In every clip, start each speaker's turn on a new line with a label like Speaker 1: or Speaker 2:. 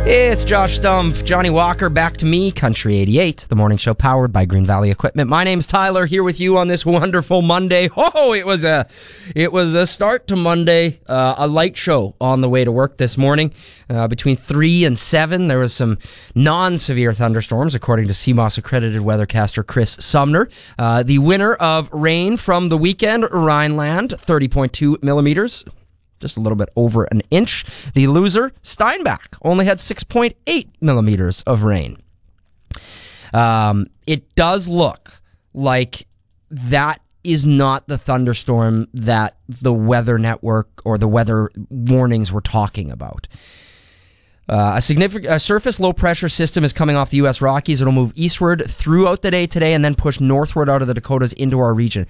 Speaker 1: It's Josh Stumpf, Johnny Walker, back to me, Country 88, the morning show powered by Green Valley Equipment. My name's Tyler, here with you on this wonderful Monday. Oh, it was a start to Monday, a light show on the way to work this morning. Between 3 and 7, there was some non-severe thunderstorms, according to CMOS accredited weathercaster Chris Sumner. The winner of rain from the weekend, Rhineland, 30.2 millimeters. Just a little bit over an inch. The loser, Steinbach, only had 6.8 millimeters of rain. It does look like that is not the thunderstorm that the weather network or the weather warnings were talking about. A surface low-pressure system is coming off the U.S. Rockies. It'll move eastward throughout the day today and then push northward out of the Dakotas into our region.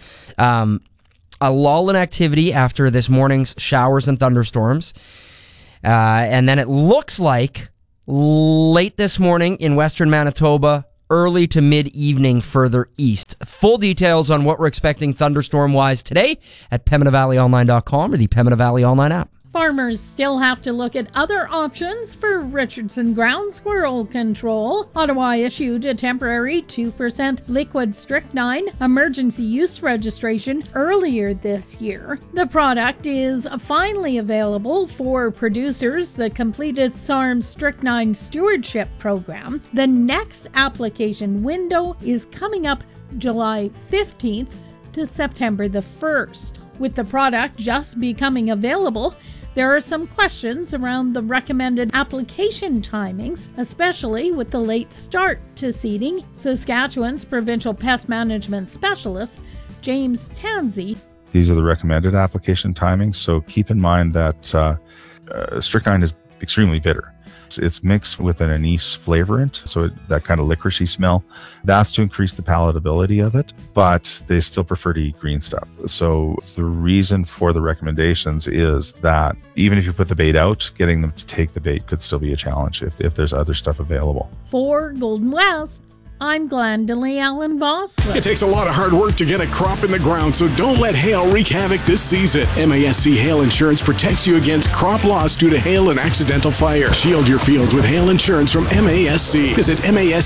Speaker 1: A lull in activity after this morning's showers and thunderstorms. And then it looks like late this morning in western Manitoba, early to mid-evening further east. Full details on what we're expecting thunderstorm-wise today at PembinaValleyOnline.com or the Pembina Valley Online app.
Speaker 2: Farmers still have to look at other options for Richardson ground squirrel control. Ottawa issued a temporary 2% liquid strychnine emergency use registration earlier this year. The product is finally available for producers that completed SARM's strychnine stewardship program. The next application window is coming up July 15th to September the 1st. With the product just becoming available, there are some questions around the recommended application timings, especially with the late start to seeding. Saskatchewan's provincial pest management specialist, James Tansey.
Speaker 3: These are the recommended application timings, so keep in mind that strychnine is extremely bitter. It's mixed with an anise flavorant, so that kind of licoricey smell. That's to increase the palatability of it, but they still prefer to eat green stuff. So the reason for the recommendations is that even if you put the bait out, getting them to take the bait could still be a challenge if there's other stuff available.
Speaker 2: For Golden West, I'm Glendalee Allen Vossler.
Speaker 4: It takes a lot of hard work to get a crop in the ground, so don't let hail wreak havoc this season. MASC Hail Insurance protects you against crop loss due to hail and accidental fire. Shield your fields with hail insurance from MASC. Visit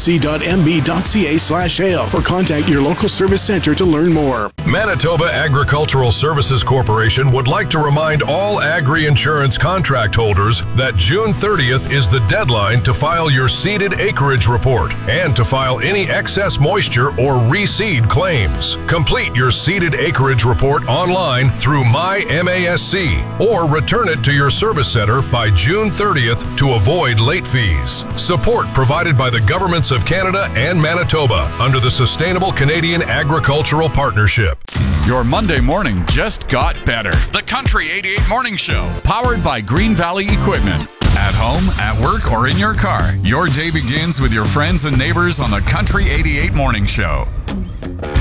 Speaker 4: masc.mb.ca/hail or contact your local service center to learn more.
Speaker 5: Manitoba Agricultural Services Corporation would like to remind all agri-insurance contract holders that June 30th is the deadline to file your seeded acreage report and to file any excess moisture or reseed claims. Complete your seeded acreage report online through MyMASC or return it to your service center by June 30th to avoid late fees. Support provided by the governments of Canada and Manitoba under the Sustainable Canadian Agricultural Partnership.
Speaker 6: Your Monday morning just got better. The Country 88 Morning Show, powered by Green Valley Equipment. At home, at work, or in your car, your day begins with your friends and neighbors on the Country 88 Morning Show.